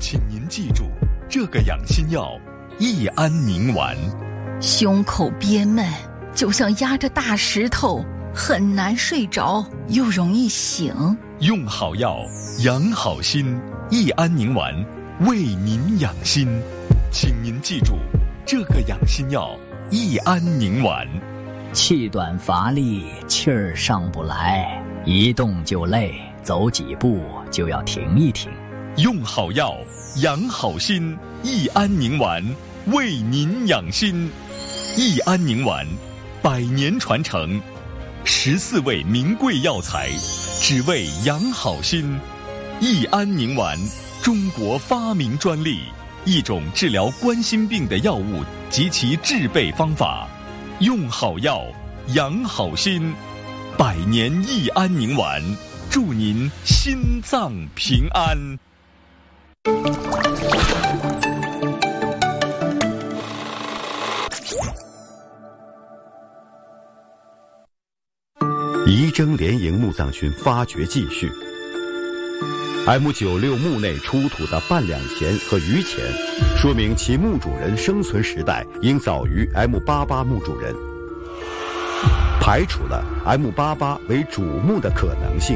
请您记住，这个养心药益安宁丸。 胸口憋闷，就像压着大石头，很难睡着，又容易醒。 用好药，养好心，益安宁丸为您养心。请您记住，这个养心药益安宁丸。 气短乏力，气儿上不来，一动就累，走几步就要停一停。 用好药，养好心，益安宁丸为您养心。益安宁丸100年传承，14味名贵药材，只为养好心。益安宁丸，中国发明专利，一种治疗冠心病的药物及其制备方法。用好药，养好心，100年益安宁丸，祝您心脏平安。 仪征连营墓葬群发掘继续。M96 墓内出土的半两钱和余钱，说明其墓主人生存时代应早于 M88 墓主人，排除了 M88 为主墓的可能性。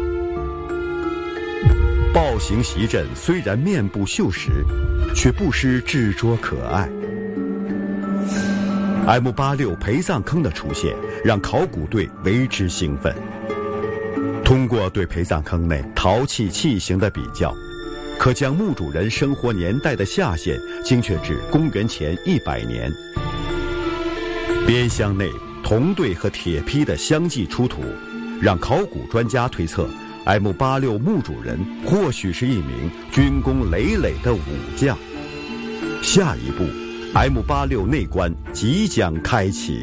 豹形席阵虽然面部锈蚀，却不失稚拙可爱。M86 陪葬坑的出现，让考古队为之兴奋。通过对陪葬坑内陶器器型的比较，可将墓主人生活年代的下限精确至公元前100年。边箱内铜对和铁坯的相继出土，让考古专家推测M86 墓主人或许是一名军功累累的武将。下一步 M86 内棺即将开启。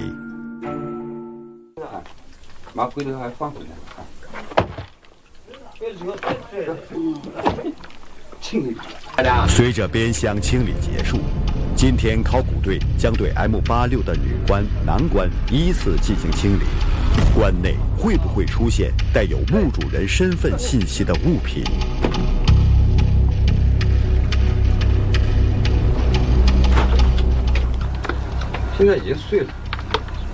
把龟头还放回来。 随着边箱清理结束，今天考古队将对 M86 的女棺、男棺依次进行清理。棺内会不会出现带有墓主人身份信息的物品？ 现在已经碎了。